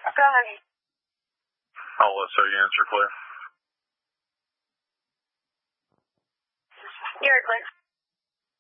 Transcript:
Go ahead. I'll say your answer, Claire. You're clear.